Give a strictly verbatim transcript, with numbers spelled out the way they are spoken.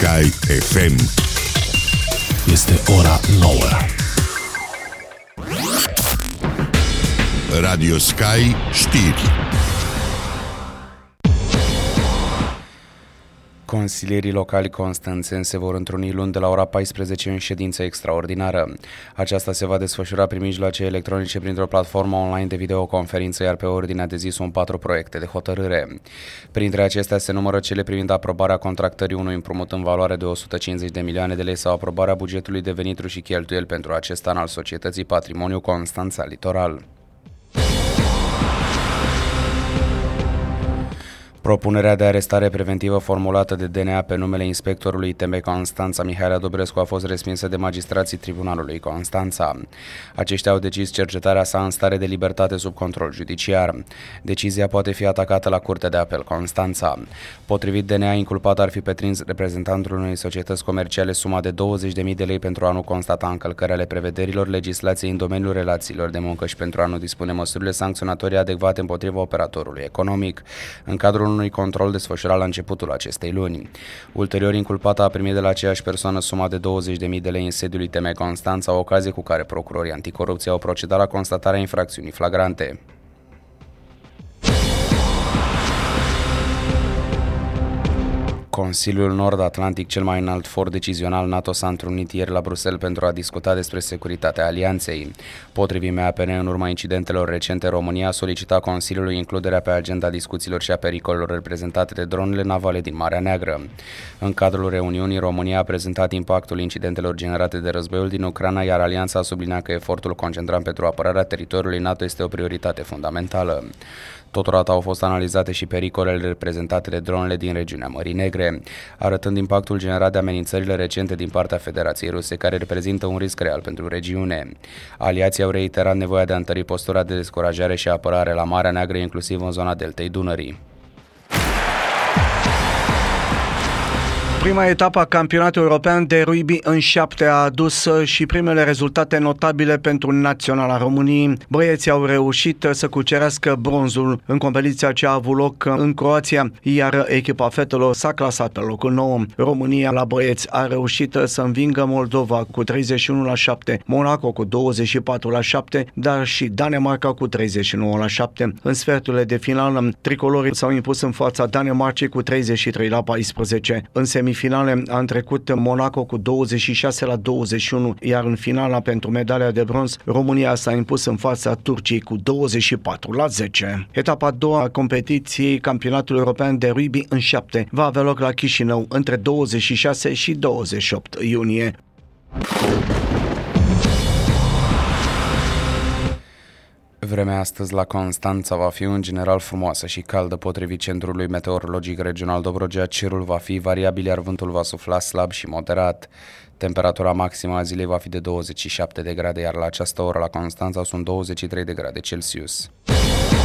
Sky F M. Este ora nouă. Radio Sky știri. Consilierii locali constanțeni se vor întruni luni de la ora paisprezece în ședință extraordinară. Aceasta se va desfășura prin mijloace electronice printr-o platformă online de videoconferință, iar pe ordinea de zi sunt patru proiecte de hotărâre. Printre acestea se numără cele privind aprobarea contractării unui împrumut în valoare de o sută cincizeci de milioane de lei sau aprobarea bugetului de venituri și cheltuieli pentru acest an al societății Patrimoniu Constanța Litoral. Propunerea de arestare preventivă formulată de D N A pe numele inspectorului T M Constanța Mihaela Dobrescu a fost respinsă de magistrații Tribunalului Constanța. Aceștia au decis cercetarea sa în stare de libertate sub control judiciar. Decizia poate fi atacată la Curtea de Apel Constanța. Potrivit D N A, inculpat ar fi pretrins reprezentantul unei societăți comerciale suma de douăzeci de mii de lei pentru a nu constata încălcări ale prevederilor legislației în domeniul relațiilor de muncă și pentru a nu dispune măsurile sancționatorii adecvate împotriva operatorului economic. În cadrul unui control desfășurat la începutul acestei luni. Ulterior, inculpata a primit de la aceeași persoană suma de douăzeci de mii de lei în sediul T M Constanța, ocazie cu care procurorii anticorupție au procedat la constatarea infracțiunii flagrante. Consiliul Nord-Atlantic, cel mai înalt for decizional NATO, s-a întrunit ieri la Bruxelles pentru a discuta despre securitatea alianței. Potrivit M A P N, în urma incidentelor recente, România a solicitat Consiliului includerea pe agenda discuțiilor și a pericolelor reprezentate de dronele navale din Marea Neagră. În cadrul reuniunii, România a prezentat impactul incidentelor generate de războiul din Ucraina, iar alianța a subliniat că efortul concentrat pentru apărarea teritoriului NATO este o prioritate fundamentală. Totodată au fost analizate și pericolele reprezentate de dronele din regiunea Mării Negre, arătând impactul generat de amenințările recente din partea Federației Ruse, care reprezintă un risc real pentru regiune. Aliații au reiterat nevoia de a întări postura de descurajare și apărare la Marea Neagră, inclusiv în zona deltei Dunării. Prima etapă a campionatului european de rugby în șapte a adus și primele rezultate notabile pentru naționala României. Băieții au reușit să cucerească bronzul în competiția ce a avut loc în Croația, iar echipa fetelor s-a clasat pe locul nouă. România la băieți a reușit să învingă Moldova cu treizeci și unu la șapte, Monaco cu douăzeci și patru la șapte, dar și Danemarca cu treizeci și nouă la șapte. În sferturile de finală, tricolorii s-au impus în fața Danemarcei cu treizeci și trei la paisprezece. În semifinale a trecut Monaco cu douăzeci și șase la douăzeci și unu, iar în finala pentru medalia de bronz, România s-a impus în fața Turciei cu douăzeci și patru la zece. Etapa a doua a competiției campionatului european de rugby în șapte va avea loc la Chișinău între douăzeci și șase și douăzeci și opt iunie. Vremea astăzi la Constanța va fi în general frumoasă și caldă. Potrivit Centrului Meteorologic Regional Dobrogea, cerul va fi variabil, iar vântul va sufla slab și moderat. Temperatura maximă a zilei va fi de douăzeci și șapte de grade, iar la această oră la Constanța sunt douăzeci și trei de grade Celsius.